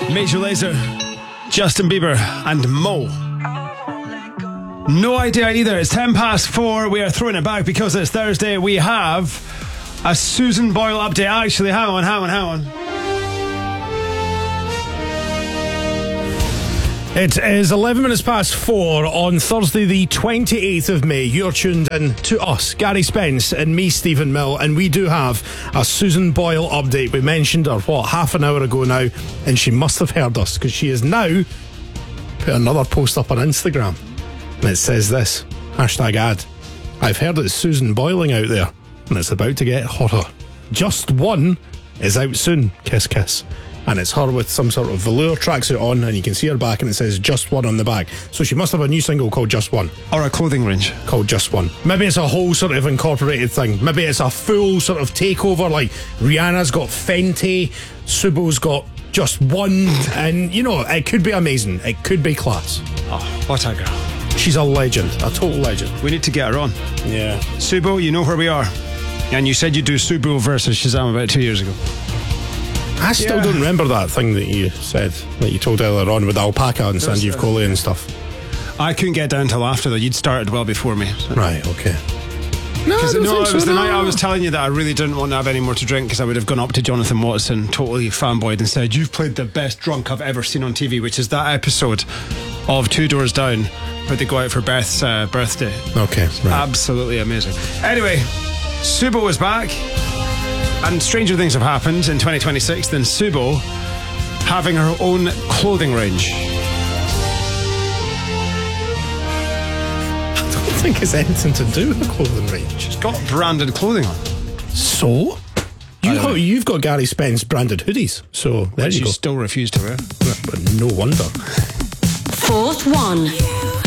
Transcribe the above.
Major Lazer, Justin Bieber, and Mo. No idea either. It's 4:10. We are throwing it back because it's Thursday. We have a Susan Boyle update. Actually, hang on. It is 4 on Thursday, the 28th of May. You're tuned in to us, Gary Spence and me, Stephen Mill, and we do have a Susan Boyle update. We mentioned her, half an hour ago now, and she must have heard us because she has now put another post up on Instagram, and it says this, #ad. I've heard it's Susan Boiling out there, and it's about to get hotter. Just One is out soon, kiss kiss. And it's her with some sort of velour tracksuit on, and you can see her back, and it says Just One on the back. So she must have a new single called Just One. Or a clothing range. Called Just One. Maybe it's a whole sort of incorporated thing. Maybe it's a full sort of takeover, like Rihanna's got Fenty, Subo's got Just One, and, you know, it could be amazing. It could be class. Oh, what a girl. She's a legend, a total legend. We need to get her on. Yeah. Subo, you know where we are. And you said you'd do Subo versus Shazam about 2 years ago. I still don't remember that thing that you said, that you told earlier on with the alpaca and Sanjeev Kohli and stuff. I couldn't get down till after, though. You'd started well before me. So. Right, okay. No, it was the night I was telling you that I really didn't want to have any more to drink because I would have gone up to Jonathan Watson, totally fanboyed, and said, "You've played the best drunk I've ever seen on TV," which is that episode of Two Doors Down where they go out for Beth's birthday. Okay, right. Absolutely amazing. Anyway, Subo was back. And stranger things have happened in 2026 than Subo having her own clothing range. I don't think it's anything to do with the clothing range. She's got branded clothing on. So? You've got Gary Spence branded hoodies. So there you go. She still refused to wear. But no wonder. Fourth one.